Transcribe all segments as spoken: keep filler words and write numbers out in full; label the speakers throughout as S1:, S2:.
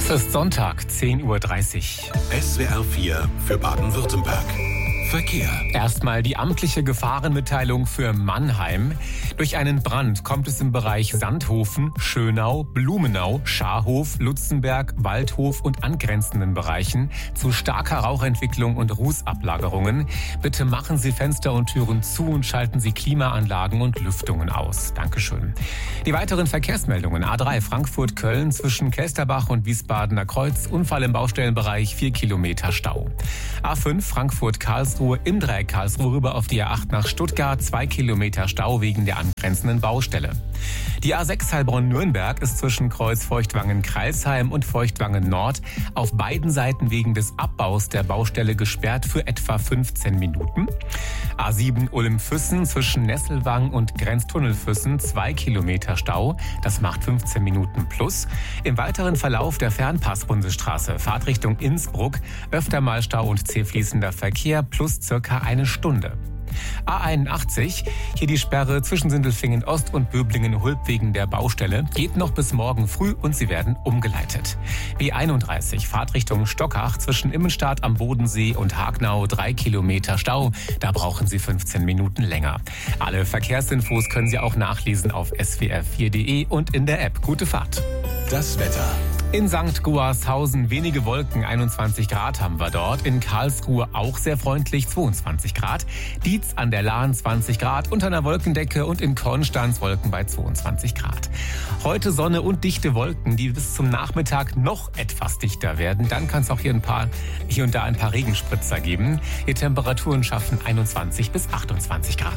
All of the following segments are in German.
S1: Es ist Sonntag, zehn Uhr dreißig.
S2: S W R vier für Baden-Württemberg. Verkehr.
S1: Erstmal die amtliche Gefahrenmitteilung für Mannheim. Durch einen Brand kommt es im Bereich Sandhofen, Schönau, Blumenau, Scharhof, Lutzenberg, Waldhof und angrenzenden Bereichen zu starker Rauchentwicklung und Rußablagerungen. Bitte machen Sie Fenster und Türen zu und schalten Sie Klimaanlagen und Lüftungen aus. Dankeschön. Die weiteren Verkehrsmeldungen. A drei Frankfurt-Köln zwischen Kelsterbach und Wiesbadener Kreuz. Unfall im Baustellenbereich, vier Kilometer Stau. A fünf Frankfurt-Karlsruhe im Dreieck Karlsruhe rüber auf die A acht nach Stuttgart. Zwei Kilometer Stau wegen der angrenzenden Baustelle. Die A sechs Heilbronn-Nürnberg ist zwischen Kreuz Feuchtwangen-Kreilsheim und Feuchtwangen-Nord auf beiden Seiten wegen des Abbaus der Baustelle gesperrt für etwa fünfzehn Minuten. A sieben Ulm-Füssen zwischen Nesselwang und Grenztunnelfüssen zwei Kilometer Stau. Das macht fünfzehn Minuten plus. Im weiteren Verlauf der Fernpass-Bundesstraße Fahrtrichtung Innsbruck öfter mal Stau und zähfließender Verkehr plus circa eine Stunde. A einundachtzig, hier die Sperre zwischen Sindelfingen Ost und Böblingen-Hulb wegen der Baustelle, geht noch bis morgen früh und sie werden umgeleitet. B einunddreißig, Fahrtrichtung Stockach zwischen Immenstadt am Bodensee und Hagnau, drei Kilometer Stau, da brauchen Sie fünfzehn Minuten länger. Alle Verkehrsinfos können Sie auch nachlesen auf s w r vier punkt d e und in der App. Gute Fahrt.
S2: Das Wetter.
S1: In Sankt Goarshausen wenige Wolken, einundzwanzig Grad haben wir dort. In Karlsruhe auch sehr freundlich, zweiundzwanzig Grad. Dietz an der Lahn zwanzig Grad unter einer Wolkendecke und in Konstanz Wolken bei zweiundzwanzig Grad. Heute Sonne und dichte Wolken, die bis zum Nachmittag noch etwas dichter werden. Dann kann es auch hier, ein paar, hier und da ein paar Regenspritzer geben. Die Temperaturen schaffen einundzwanzig bis achtundzwanzig Grad.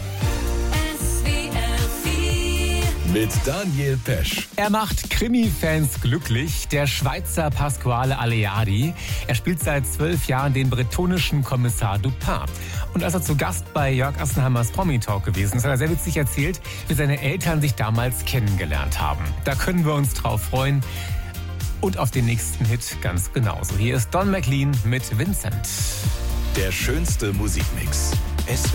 S2: Mit Daniel Pesch.
S1: Er macht Krimi-Fans glücklich, der Schweizer Pasquale Aleardi. Er spielt seit zwölf Jahren den bretonischen Kommissar Dupin. Und als er zu Gast bei Jörg Assenheimers Promi-Talk gewesen ist, hat er sehr witzig erzählt, wie seine Eltern sich damals kennengelernt haben. Da können wir uns drauf freuen. Und auf den nächsten Hit ganz genauso. Hier ist Don McLean mit Vincent.
S2: Der schönste Musikmix. S W R